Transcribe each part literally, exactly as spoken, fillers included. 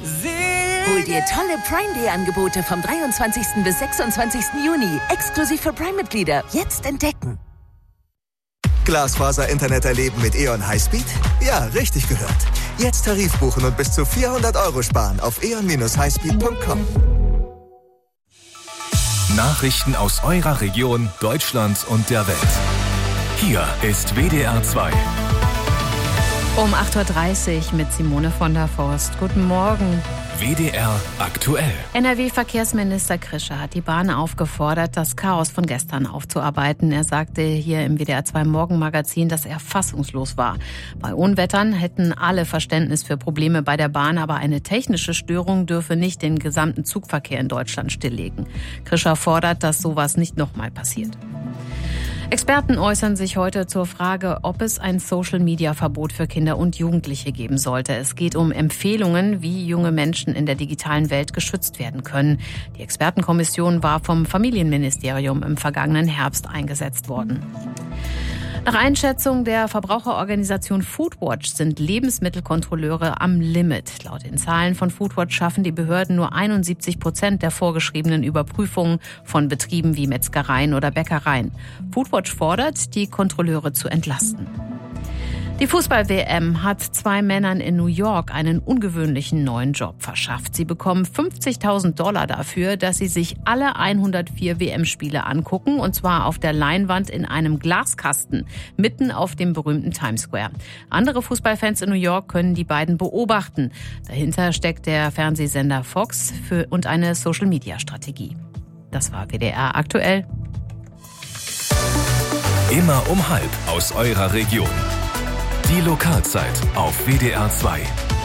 Hol dir tolle Prime-Day-Angebote vom dreiundzwanzigsten bis sechsundzwanzigsten Juni. Exklusiv für Prime-Mitglieder. Jetzt entdecken. Glasfaser-Internet erleben mit E O N Highspeed? Ja, richtig gehört. Jetzt Tarif buchen und bis zu vierhundert Euro sparen auf e o n Bindestrich highspeed punkt com. Nachrichten aus eurer Region, Deutschland und der Welt. Hier ist W D R zwei. Um acht Uhr dreißig mit Simone von der Forst. Guten Morgen. W D R aktuell. N R W-Verkehrsminister Krischer hat die Bahn aufgefordert, das Chaos von gestern aufzuarbeiten. Er sagte hier im W D R zwei Morgenmagazin, dass er fassungslos war. Bei Unwettern hätten alle Verständnis für Probleme bei der Bahn, aber eine technische Störung dürfe nicht den gesamten Zugverkehr in Deutschland stilllegen. Krischer fordert, dass sowas nicht nochmal passiert. Experten äußern sich heute zur Frage, ob es ein Social-Media-Verbot für Kinder und Jugendliche geben sollte. Es geht um Empfehlungen, wie junge Menschen in der digitalen Welt geschützt werden können. Die Expertenkommission war vom Familienministerium im vergangenen Herbst eingesetzt worden. Nach Einschätzung der Verbraucherorganisation Foodwatch sind Lebensmittelkontrolleure am Limit. Laut den Zahlen von Foodwatch schaffen die Behörden nur einundsiebzig Prozent der vorgeschriebenen Überprüfungen von Betrieben wie Metzgereien oder Bäckereien. Foodwatch fordert, die Kontrolleure zu entlasten. Die Fußball-W M hat zwei Männern in New York einen ungewöhnlichen neuen Job verschafft. Sie bekommen fünfzigtausend Dollar dafür, dass sie sich alle hundertvier W M-Spiele angucken, und zwar auf der Leinwand in einem Glaskasten, mitten auf dem berühmten Times Square. Andere Fußballfans in New York können die beiden beobachten. Dahinter steckt der Fernsehsender Fox für und eine Social-Media-Strategie. Das war W D R aktuell. Immer um halb aus eurer Region. Die Lokalzeit auf W D R zwei.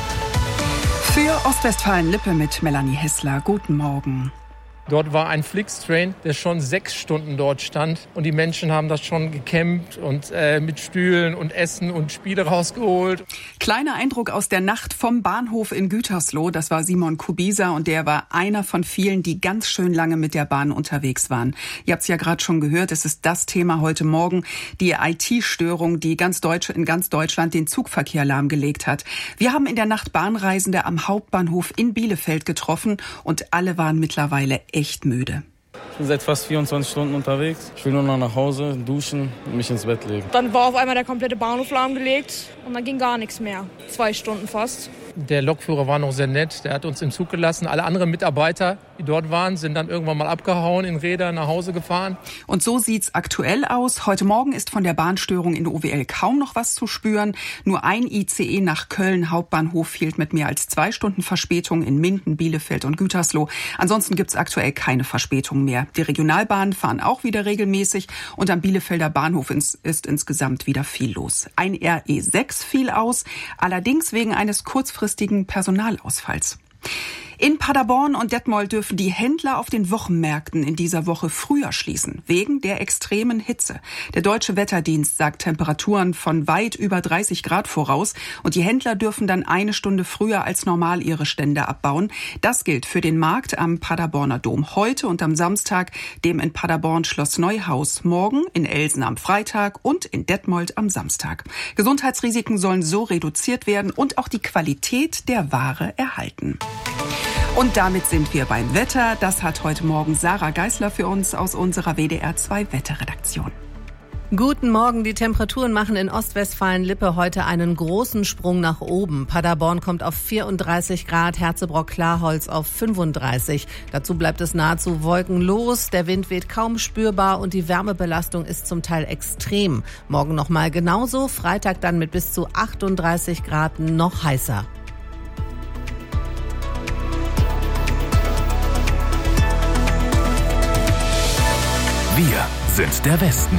Für Ostwestfalen-Lippe mit Melanie Hessler. Guten Morgen. Dort war ein Flixtrain, der schon sechs Stunden dort stand. Und die Menschen haben das schon gecampt und äh, mit Stühlen und Essen und Spiele rausgeholt. Kleiner Eindruck aus der Nacht vom Bahnhof in Gütersloh. Das war Simon Kubiser und der war einer von vielen, die ganz schön lange mit der Bahn unterwegs waren. Ihr habt es ja gerade schon gehört, es ist das Thema heute Morgen. Die I T-Störung, die ganz Deutsch, in ganz Deutschland den Zugverkehr lahmgelegt hat. Wir haben in der Nacht Bahnreisende am Hauptbahnhof in Bielefeld getroffen und alle waren mittlerweile echt müde. Ich bin seit fast vierundzwanzig Stunden unterwegs. Ich will nur noch nach Hause, duschen und mich ins Bett legen. Dann war auf einmal der komplette Bahnhof lahmgelegt und dann ging gar nichts mehr. Zwei Stunden fast. Der Lokführer war noch sehr nett, der hat uns im Zug gelassen. Alle anderen Mitarbeiter, die dort waren, sind dann irgendwann mal abgehauen, in Räder nach Hause gefahren. Und so sieht's aktuell aus. Heute Morgen ist von der Bahnstörung in O W L kaum noch was zu spüren. Nur ein I C E nach Köln Hauptbahnhof fehlt mit mehr als zwei Stunden Verspätung in Minden, Bielefeld und Gütersloh. Ansonsten gibt's aktuell keine Verspätung mehr. Die Regionalbahnen fahren auch wieder regelmäßig und am Bielefelder Bahnhof ist insgesamt wieder viel los. Ein R E sechs fiel aus, allerdings wegen eines kurzfristigen Personalausfalls. In Paderborn und Detmold dürfen die Händler auf den Wochenmärkten in dieser Woche früher schließen, wegen der extremen Hitze. Der Deutsche Wetterdienst sagt Temperaturen von weit über dreißig Grad voraus und die Händler dürfen dann eine Stunde früher als normal ihre Stände abbauen. Das gilt für den Markt am Paderborner Dom heute und am Samstag, dem in Paderborn Schloss Neuhaus morgen, in Elsen am Freitag und in Detmold am Samstag. Gesundheitsrisiken sollen so reduziert werden und auch die Qualität der Ware erhalten. Und damit sind wir beim Wetter. Das hat heute Morgen Sarah Geisler für uns aus unserer W D R zwei Wetterredaktion. Guten Morgen. Die Temperaturen machen in Ostwestfalen-Lippe heute einen großen Sprung nach oben. Paderborn kommt auf vierunddreißig Grad, Herzebrock-Klarholz auf fünfunddreißig. Dazu bleibt es nahezu wolkenlos. Der Wind weht kaum spürbar und die Wärmebelastung ist zum Teil extrem. Morgen nochmal genauso. Freitag dann mit bis zu achtunddreißig Grad noch heißer. Wir sind der Westen.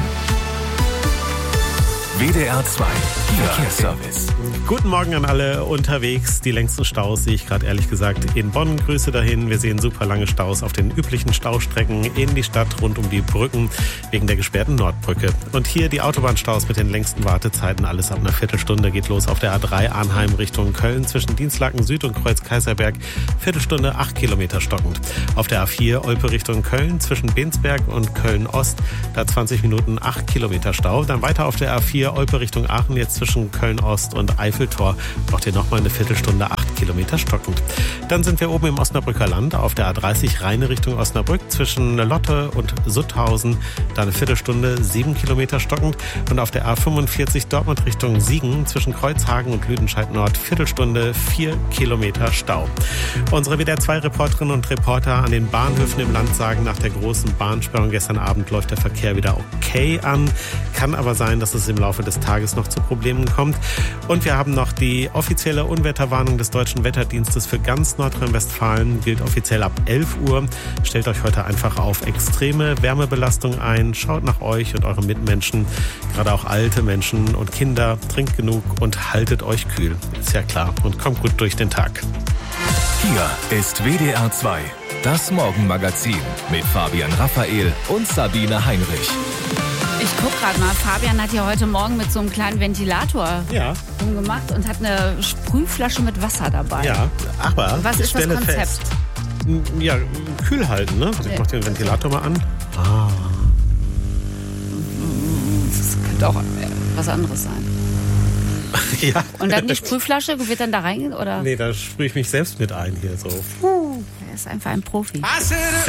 W D R zwei Verkehrsservice. Guten Morgen an alle unterwegs. Die längsten Staus sehe ich gerade ehrlich gesagt in Bonn. Grüße dahin. Wir sehen super lange Staus auf den üblichen Staustrecken in die Stadt rund um die Brücken wegen der gesperrten Nordbrücke. Und hier die Autobahnstaus mit den längsten Wartezeiten. Alles ab einer Viertelstunde geht los auf der A drei Arnheim Richtung Köln zwischen Dienstlaken Süd und Kreuz Kaiserberg. Viertelstunde, acht Kilometer stockend. Auf der A vier Olpe Richtung Köln zwischen Bensberg und Köln Ost. Da zwanzig Minuten, acht Kilometer Stau. Dann weiter auf der A vier Olpe Richtung Aachen jetzt zwischen Köln-Ost und Eiffeltor. Braucht ihr nochmal eine Viertelstunde, acht Kilometer stockend. Dann sind wir oben im Osnabrücker Land auf der A dreißig Rheine Richtung Osnabrück zwischen Lotte und Sutthausen. Da eine Viertelstunde, sieben Kilometer stockend. Und auf der A fünfundvierzig Dortmund Richtung Siegen zwischen Kreuzhagen und Lüdenscheid Nord Viertelstunde, vier Kilometer Stau. Unsere W D R zwei Reporterinnen und Reporter an den Bahnhöfen im Land sagen, nach der großen Bahnsperrung gestern Abend läuft der Verkehr wieder okay an. Kann aber sein, dass es im Laufe des Tages noch zu Problemen kommt. Und wir haben noch die offizielle Unwetterwarnung des Deutschen Wetterdienstes für ganz Nordrhein-Westfalen. Gilt offiziell ab elf Uhr. Stellt euch heute einfach auf extreme Wärmebelastung ein. Schaut nach euch und euren Mitmenschen, gerade auch alte Menschen und Kinder. Trinkt genug und haltet euch kühl. Ist ja klar. Und kommt gut durch den Tag. Hier ist W D R zwei, das Morgenmagazin mit Fabian Raphael und Sabine Heinrich. Ich guck gerade mal, Fabian hat ja heute Morgen mit so einem kleinen Ventilator ja. rumgemacht und hat eine Sprühflasche mit Wasser dabei. Ja, aber was ich ist das stelle Konzept? Fest, ja, kühl halten, ne? Also ich mach den Ventilator mal an. Ah. Das könnte auch was anderes sein. Ja. Und dann die Sprühflasche, wird dann da reingehen, oder? Nee, da sprühe ich mich selbst mit ein hier so. Puh, er ist einfach ein Profi.